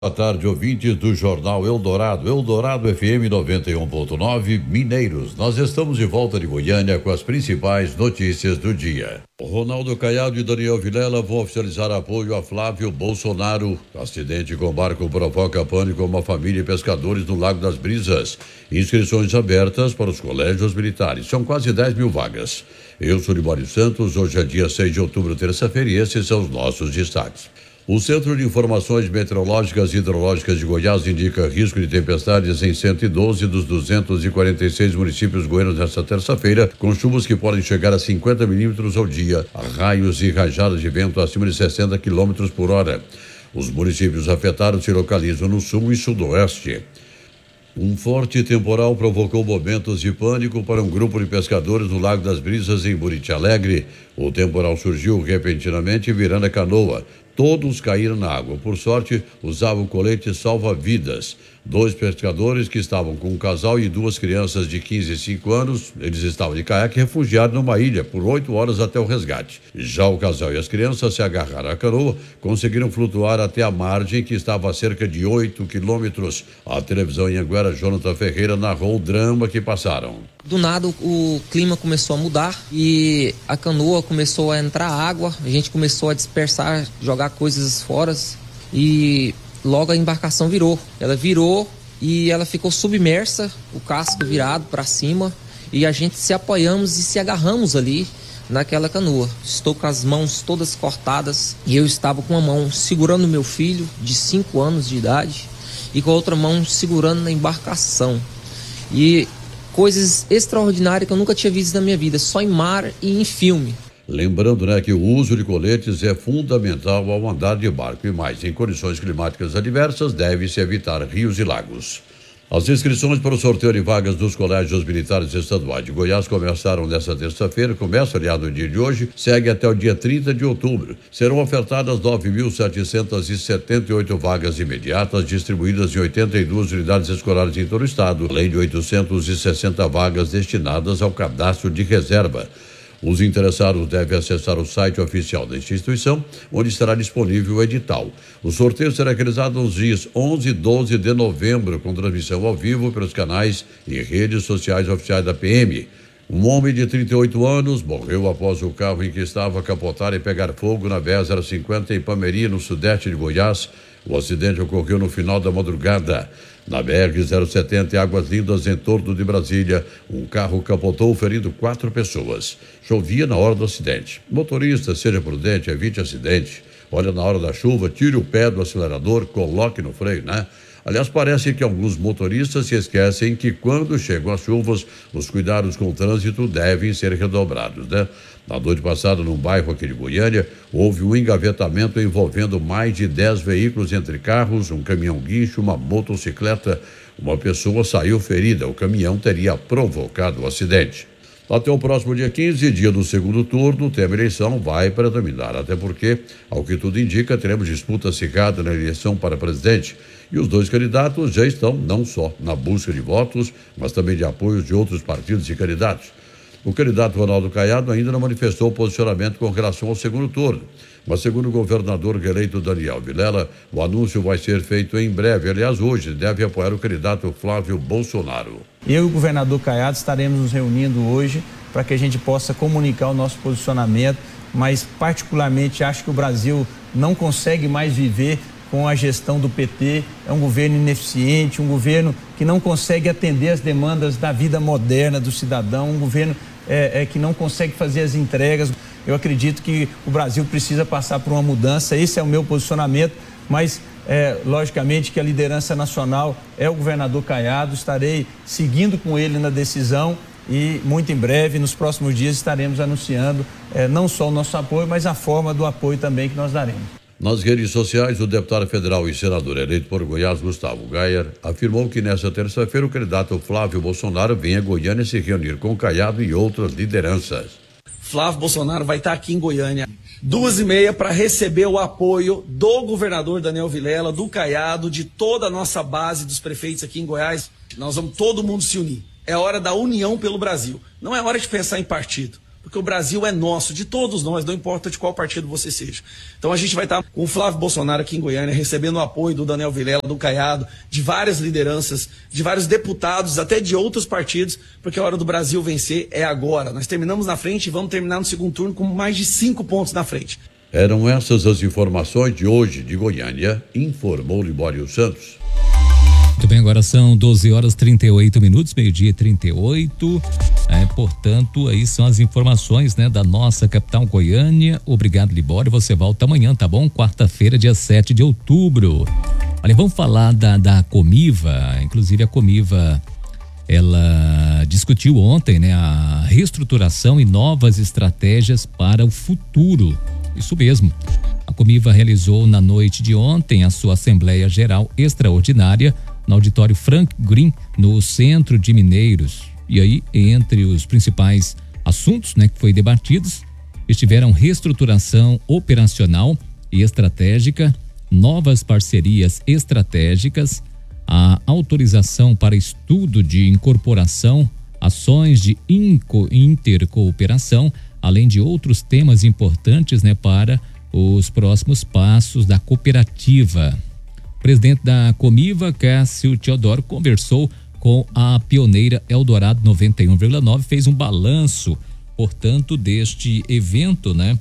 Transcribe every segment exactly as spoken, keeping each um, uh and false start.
Boa tarde, ouvintes do Jornal Eldorado, Eldorado F M noventa e um ponto nove, Mineiros. Nós estamos de volta de Goiânia com as principais notícias do dia. Ronaldo Caiado e Daniel Vilela vão oficializar apoio a Flávio Bolsonaro. Acidente com barco provoca pânico a uma família de pescadores no Lago das Brisas. Inscrições abertas para os colégios militares. São quase dez mil vagas. Eu sou Libório Santos, hoje é dia seis de outubro, terça-feira, e esses são os nossos destaques. O Centro de Informações Meteorológicas e Hidrológicas de Goiás indica risco de tempestades em cento e doze dos duzentos e quarenta e seis municípios goianos nesta terça-feira, com chuvas que podem chegar a cinquenta milímetros ao dia, raios e rajadas de vento acima de sessenta quilômetros por hora. Os municípios afetados se localizam no sul e sudoeste. Um forte temporal provocou momentos de pânico para um grupo de pescadores no Lago das Brisas, em Buriti Alegre. O temporal surgiu repentinamente virando a canoa. Todos caíram na água. Por sorte, usavam colete salva-vidas. Dois pescadores que estavam com um casal e duas crianças de quinze e cinco anos, eles estavam de caiaque refugiados numa ilha por oito horas até o resgate. Já o casal e as crianças se agarraram à canoa, conseguiram flutuar até a margem, que estava a cerca de oito quilômetros. A televisão Anhanguera, Jonathan Ferreira, narrou o drama que passaram. Do nada o, o clima começou a mudar e a canoa começou a entrar água, a gente começou a dispersar, jogar coisas fora e logo a embarcação virou. Ela virou e ela ficou submersa, o casco virado para cima, e a gente se apoiamos e se agarramos ali naquela canoa. Estou com as mãos todas cortadas e eu estava com uma mão segurando meu filho de cinco anos de idade e com a outra mão segurando na embarcação. E coisas extraordinárias que eu nunca tinha visto na minha vida, só em mar e em filme. Lembrando, né, que o uso de coletes é fundamental ao andar de barco, e mais, em condições climáticas adversas, deve-se evitar rios e lagos. As inscrições para o sorteio de vagas dos colégios militares estaduais de Goiás começaram nesta terça-feira, começa, aliás, no dia de hoje, segue até o dia trinta de outubro. Serão ofertadas nove mil setecentas e setenta e oito vagas imediatas, distribuídas em oitenta e duas unidades escolares em todo o estado, além de oitocentas e sessenta vagas destinadas ao cadastro de reserva. Os interessados devem acessar o site oficial da instituição, onde estará disponível o edital. O sorteio será realizado nos dias onze e doze de novembro, com transmissão ao vivo pelos canais e redes sociais oficiais da P M. Um homem de trinta e oito anos morreu após o carro em que estava capotar e pegar fogo na B R zero cinquenta em Palmeirinha, no sudeste de Goiás. O acidente ocorreu no final da madrugada. Na B R zero setenta, em Águas Lindas, em torno de Brasília, um carro capotou, ferindo quatro pessoas. Chovia na hora do acidente. Motorista, seja prudente, evite acidente. Olha, na hora da chuva, tire o pé do acelerador, coloque no freio, né? Aliás, parece que alguns motoristas se esquecem que quando chegam as chuvas, os cuidados com o trânsito devem ser redobrados, né? Na noite passada, num bairro aqui de Goiânia, houve um engavetamento envolvendo mais de dez veículos, entre carros, um caminhão-guincho, uma motocicleta. Uma pessoa saiu ferida. O caminhão teria provocado o acidente. Até o próximo dia quinze, dia do segundo turno, o tema eleição vai predominar, até porque, ao que tudo indica, teremos disputa acirrada na eleição para presidente. E os dois candidatos já estão não só na busca de votos, mas também de apoios de outros partidos e candidatos. O candidato Ronaldo Caiado ainda não manifestou posicionamento com relação ao segundo turno, mas segundo o governador reeleito Daniel Vilela, o anúncio vai ser feito em breve. Aliás, hoje deve apoiar o candidato Flávio Bolsonaro. Eu e o governador Caiado estaremos nos reunindo hoje para que a gente possa comunicar o nosso posicionamento, mas particularmente acho que o Brasil não consegue mais viver com a gestão do P T. É um governo ineficiente, um governo que não consegue atender as demandas da vida moderna do cidadão, um governo é, é, que não consegue fazer as entregas. Eu acredito que o Brasil precisa passar por uma mudança, esse é o meu posicionamento, mas é, logicamente que a liderança nacional é o governador Caiado, estarei seguindo com ele na decisão e muito em breve, nos próximos dias, estaremos anunciando é, não só o nosso apoio, mas a forma do apoio também que nós daremos. Nas redes sociais, o deputado federal e senador eleito por Goiás, Gustavo Gayer, afirmou que nesta terça-feira o candidato Flávio Bolsonaro vem a Goiânia se reunir com Caiado e outras lideranças. Flávio Bolsonaro vai estar aqui em Goiânia, duas e meia, para receber o apoio do governador Daniel Vilela, do Caiado, de toda a nossa base dos prefeitos aqui em Goiás. Nós vamos todo mundo se unir. É hora da união pelo Brasil. Não é hora de pensar em partido. porque o Brasil é nosso, de todos nós, não importa de qual partido você seja. Então a gente vai estar com o Flávio Bolsonaro aqui em Goiânia, recebendo o apoio do Daniel Vilela, do Caiado, de várias lideranças, de vários deputados, até de outros partidos, porque a hora do Brasil vencer é agora. Nós terminamos na frente e vamos terminar no segundo turno com mais de cinco pontos na frente. Eram essas as informações de hoje de Goiânia, informou Libório Santos. Muito bem, agora são doze horas e trinta e oito minutos, meio-dia e trinta e oito. É, portanto, aí são as informações, né, da nossa capital Goiânia. Obrigado, Libório. Você volta amanhã, tá bom? Quarta-feira, dia sete de outubro. Olha, vamos falar da, da Comiva. Inclusive, a Comiva, ela discutiu ontem, né, a reestruturação e novas estratégias para o futuro. Isso mesmo. A Comiva realizou na noite de ontem a sua Assembleia Geral Extraordinária no auditório Frank Green, no centro de Mineiros. E aí, entre os principais assuntos, né, que foi debatidos, estiveram reestruturação operacional e estratégica, novas parcerias estratégicas, a autorização para estudo de incorporação, ações de inco, intercooperação, além de outros temas importantes, né, para os próximos passos da cooperativa. O presidente da Comiva, Cássio Teodoro, conversou com a pioneira Eldorado noventa e um vírgula nove, fez um balanço, portanto, deste evento, né?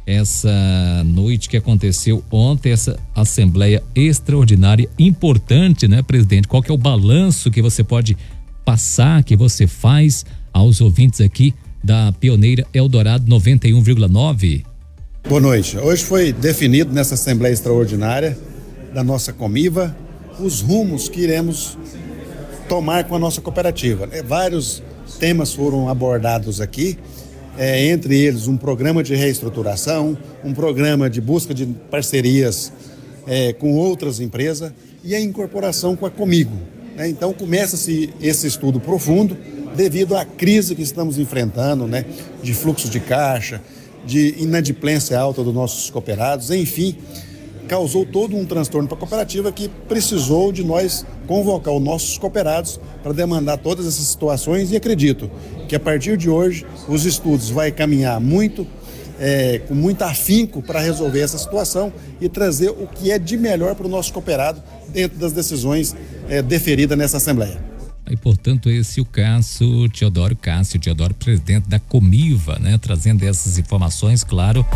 Essa noite que aconteceu ontem, essa assembleia extraordinária, importante, né, presidente? Qual que é o balanço que você pode passar, que você faz aos ouvintes aqui da pioneira Eldorado noventa e um vírgula nove? Boa noite. Hoje foi definido nessa Assembleia Extraordinária da nossa Comiva os rumos que iremos tomar com a nossa cooperativa. É, vários temas foram abordados aqui, é, entre eles um programa de reestruturação, um programa de busca de parcerias é, com outras empresas e a incorporação com a Comigo. Né? Então começa-se esse estudo profundo devido à crise que estamos enfrentando, né? De fluxo de caixa, de inadimplência alta dos nossos cooperados, enfim, causou todo um transtorno para a cooperativa que precisou de nós convocar os nossos cooperados para demandar todas essas situações, e acredito que a partir de hoje os estudos vão caminhar muito, é, com muito afinco para resolver essa situação e trazer o que é de melhor para o nosso cooperado dentro das decisões é, deferidas nessa Assembleia. E, portanto, esse é o Cássio Teodoro, Cássio Teodoro, presidente da Comiva, né? Trazendo essas informações, claro.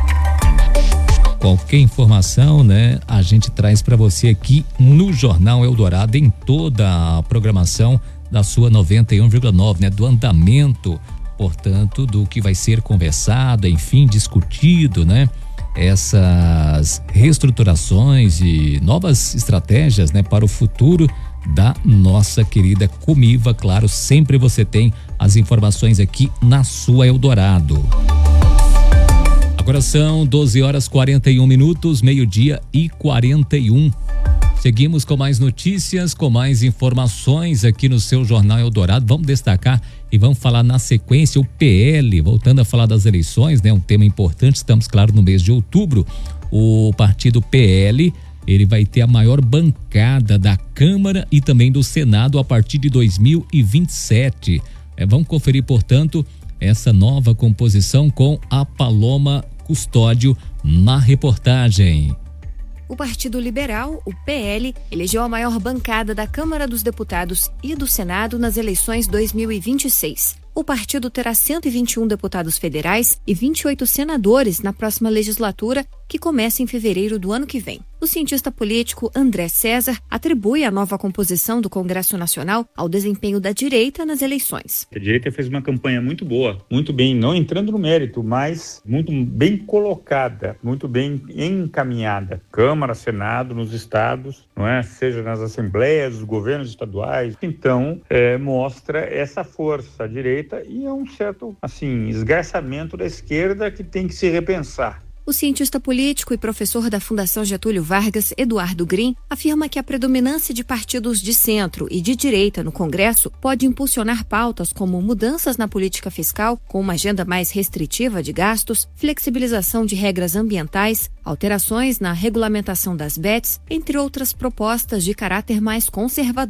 Qualquer informação, né, a gente traz para você aqui no Jornal Eldorado, em toda a programação da sua noventa e um vírgula nove, né, do andamento, portanto, do que vai ser conversado, enfim, discutido, né, essas reestruturações e novas estratégias, né, para o futuro da nossa querida Comiva. Claro, sempre você tem as informações aqui na sua Eldorado. Agora são doze horas e quarenta e um minutos, meio-dia e quarenta e um. Seguimos com mais notícias, com mais informações aqui no seu Jornal Eldorado. Vamos destacar e vamos falar na sequência o P L, voltando a falar das eleições, né? Um tema importante, estamos, claro, no mês de outubro. O partido P L, ele vai ter a maior bancada da Câmara e também do Senado a partir de dois mil e vinte e sete. É, vamos conferir, portanto, essa nova composição com a Paloma Custódio na reportagem. O Partido Liberal, o P L, elegeu a maior bancada da Câmara dos Deputados e do Senado nas eleições dois mil e vinte e seis. O partido terá cento e vinte e um deputados federais e vinte e oito senadores na próxima legislatura, que começa em fevereiro do ano que vem. O cientista político André César atribui a nova composição do Congresso Nacional ao desempenho da direita nas eleições. A direita fez uma campanha muito boa, muito bem, não entrando no mérito, mas muito bem colocada, muito bem encaminhada. Câmara, Senado, nos estados, não é? Seja nas assembleias, os governos estaduais. Então, é, mostra essa força à direita e é um certo, assim, esgarçamento da esquerda que tem que se repensar. O cientista político e professor da Fundação Getúlio Vargas, Eduardo Green, afirma que a predominância de partidos de centro e de direita no Congresso pode impulsionar pautas como mudanças na política fiscal, com uma agenda mais restritiva de gastos, flexibilização de regras ambientais, alterações na regulamentação das B E Ts, entre outras propostas de caráter mais conservador.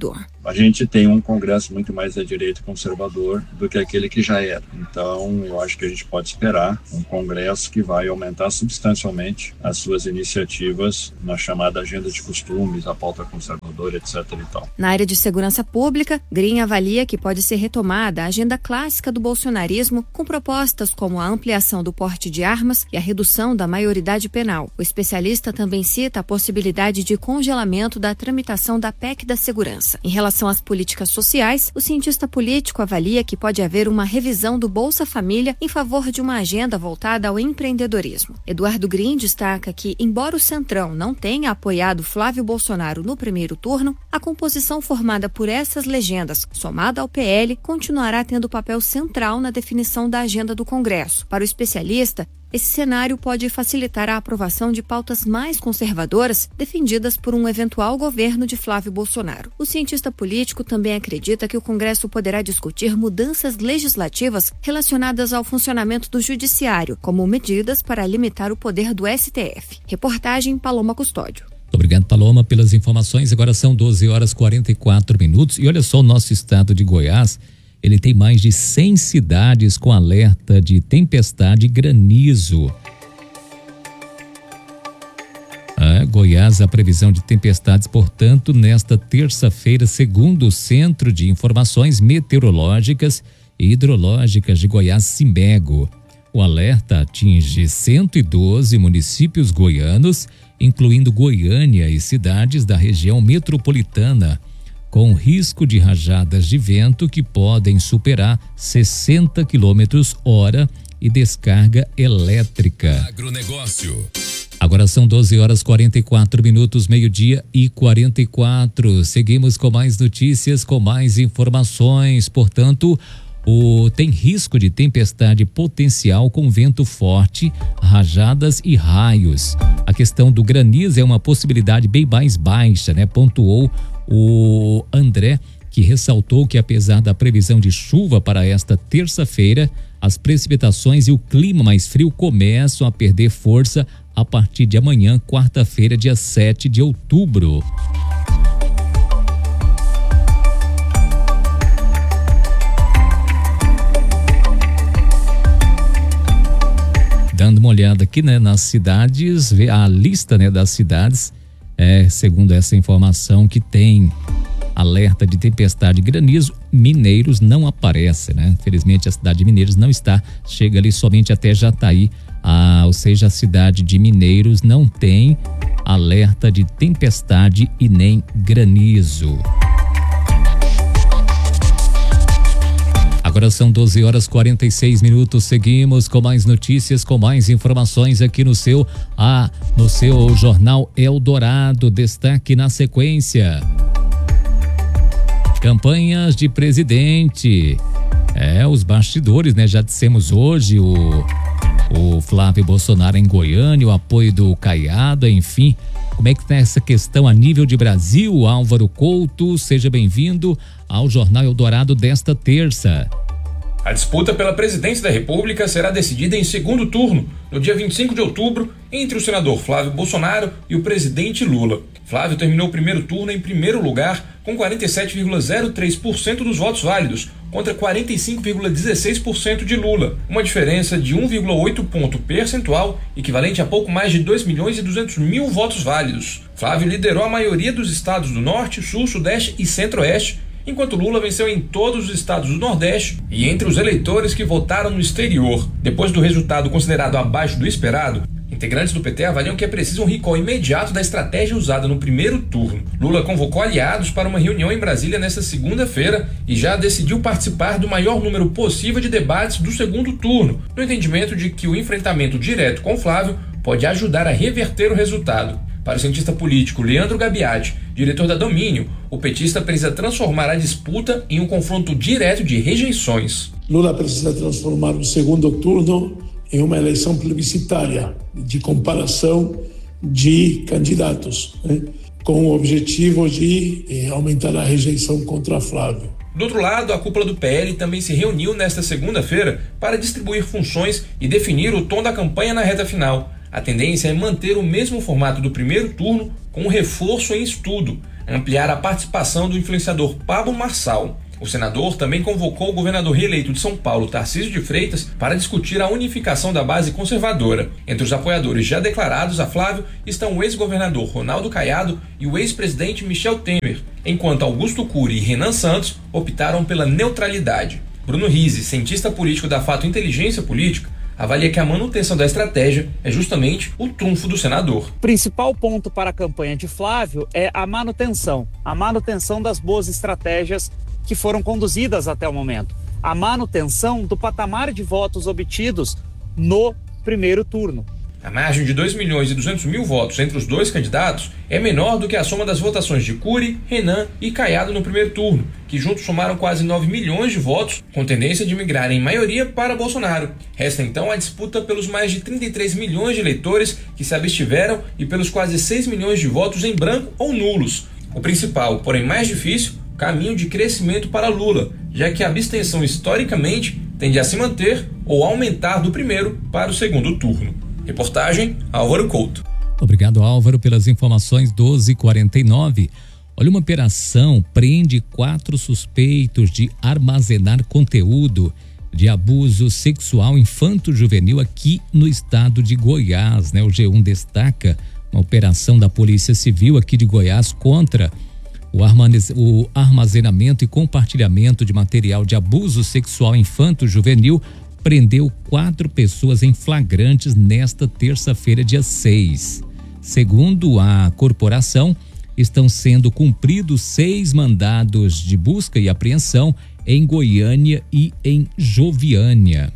a gente tem um Congresso muito mais à direita conservador do que aquele que já era. Então, eu acho que a gente pode esperar um Congresso que vai aumentar substancialmente as suas iniciativas na chamada agenda de costumes, a pauta conservadora, etc e tal. Na área de segurança pública, Green avalia que pode ser retomada a agenda clássica do bolsonarismo com propostas como a ampliação do porte de armas e a redução da maioridade penal. O especialista também cita a possibilidade de congelamento da tramitação da P E C da segurança. Em relação às políticas sociais, o cientista político avalia que pode haver uma revisão do Bolsa Família em favor de uma agenda voltada ao empreendedorismo. Eduardo Green destaca que, embora o Centrão não tenha apoiado Flávio Bolsonaro no primeiro turno, a composição formada por essas legendas, somada ao P L, continuará tendo papel central na definição da agenda do Congresso. Para o especialista, esse cenário pode facilitar a aprovação de pautas mais conservadoras defendidas por um eventual governo de Flávio Bolsonaro. O cientista político também acredita que o Congresso poderá discutir mudanças legislativas relacionadas ao funcionamento do Judiciário, como medidas para limitar o poder do S T F. Reportagem Paloma Custódio. Obrigado, Paloma, pelas informações. Agora são doze horas e quarenta e quatro minutos. E olha só, o nosso estado de Goiás, ele tem mais de cem cidades com alerta de tempestade e granizo. Ah, Goiás, a previsão de tempestades, portanto, nesta terça-feira, segundo o Centro de Informações Meteorológicas e Hidrológicas de Goiás, CIMEGO. O alerta atinge cento e doze municípios goianos, incluindo Goiânia e cidades da região metropolitana, com risco de rajadas de vento que podem superar sessenta quilômetros hora e descarga elétrica. Agronegócio. Agora são doze horas e quarenta e quatro minutos, meio-dia e quarenta e quatro. Seguimos com mais notícias, com mais informações. Portanto, o, tem risco de tempestade potencial com vento forte, rajadas e raios. A questão do granizo é uma possibilidade bem mais baixa, né? Pontuou o André, que ressaltou que apesar da previsão de chuva para esta terça-feira, as precipitações e o clima mais frio começam a perder força a partir de amanhã, quarta-feira, dia sete de outubro. Dando uma olhada aqui, né, nas cidades, vê a lista, né, das cidades, é, segundo essa informação, que tem alerta de tempestade e granizo. Mineiros não aparece, né? Infelizmente a cidade de Mineiros não está, chega ali somente até Jataí, ah, ou seja, a cidade de Mineiros não tem alerta de tempestade e nem granizo. Agora são doze horas e quarenta e seis minutos. Seguimos com mais notícias, com mais informações aqui no seu, ah, no seu Jornal Eldorado. Destaque na sequência: campanhas de presidente. É, os bastidores, né? Já dissemos hoje, o, o Flávio Bolsonaro em Goiânia, o apoio do Caiado, enfim. Como é que está essa questão a nível de Brasil? Álvaro Couto, seja bem-vindo ao Jornal Eldorado desta terça. A disputa pela presidência da República será decidida em segundo turno, no dia vinte e cinco de outubro, entre o senador Flávio Bolsonaro e o presidente Lula. Flávio terminou o primeiro turno em primeiro lugar, com quarenta e sete vírgula zero três por cento dos votos válidos, contra quarenta e cinco vírgula dezesseis por cento de Lula, uma diferença de um vírgula oito ponto percentual, equivalente a pouco mais de dois milhões e duzentos mil votos válidos. Flávio liderou a maioria dos estados do Norte, Sul, Sudeste e Centro-Oeste, enquanto Lula venceu em todos os estados do Nordeste e entre os eleitores que votaram no exterior. Depois do resultado considerado abaixo do esperado, integrantes do P T avaliam que é preciso um recall imediato da estratégia usada no primeiro turno. Lula convocou aliados para uma reunião em Brasília nesta segunda-feira e já decidiu participar do maior número possível de debates do segundo turno, no entendimento de que o enfrentamento direto com Flávio pode ajudar a reverter o resultado. Para o cientista político Leandro Gabiati, diretor da Domínio, o petista precisa transformar a disputa em um confronto direto de rejeições. Lula precisa transformar o segundo turno em uma eleição plebiscitária, de comparação de candidatos, né, com o objetivo de eh, aumentar a rejeição contra Flávio. Do outro lado, a cúpula do P L também se reuniu nesta segunda-feira para distribuir funções e definir o tom da campanha na reta final. A tendência é manter o mesmo formato do primeiro turno, com um reforço em estudo. ampliar a participação do influenciador Pablo Marçal. O senador também convocou o governador reeleito de São Paulo, Tarcísio de Freitas, para discutir a unificação da base conservadora. Entre os apoiadores já declarados a Flávio estão o ex-governador Ronaldo Caiado e o ex-presidente Michel Temer, enquanto Augusto Cury e Renan Santos optaram pela neutralidade. Bruno Rizzi, cientista político da Fato Inteligência Política, avalia que a manutenção da estratégia é justamente o trunfo do senador. O principal ponto para a campanha de Flávio é a manutenção, a manutenção das boas estratégias que foram conduzidas até o momento, a manutenção do patamar de votos obtidos no primeiro turno. A margem de dois milhões e duzentos mil votos entre os dois candidatos é menor do que a soma das votações de Cury, Renan e Caiado no primeiro turno, que juntos somaram quase nove milhões de votos, com tendência de migrar em maioria para Bolsonaro. Resta então a disputa pelos mais de trinta e três milhões de eleitores que se abstiveram e pelos quase seis milhões de votos em branco ou nulos. O principal, porém mais difícil, caminho de crescimento para Lula, já que a abstenção historicamente tende a se manter ou aumentar do primeiro para o segundo turno. Reportagem Álvaro Couto. Obrigado, Álvaro, pelas informações. Doze e quarenta e nove. Olha, uma operação prende quatro suspeitos de armazenar conteúdo de abuso sexual infanto-juvenil aqui no estado de Goiás, né? O G um destaca uma operação da Polícia Civil aqui de Goiás contra o armazenamento e compartilhamento de material de abuso sexual infanto-juvenil. Prendeu quatro pessoas em flagrantes nesta terça-feira, dia seis. Segundo a corporação, estão sendo cumpridos seis mandados de busca e apreensão em Goiânia e em Joviânia.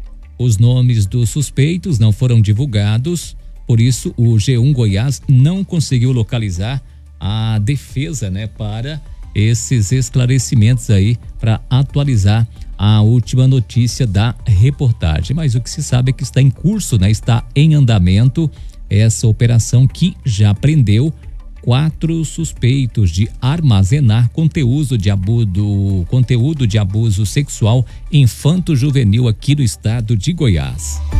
Os nomes dos suspeitos não foram divulgados, por isso o G um Goiás não conseguiu localizar a defesa, né, para esses esclarecimentos aí, para atualizar a última notícia da reportagem. Mas o que se sabe é que está em curso, né? Está em andamento essa operação que já prendeu quatro suspeitos de armazenar conteúdo de abuso, conteúdo de abuso sexual infanto-juvenil aqui no estado de Goiás.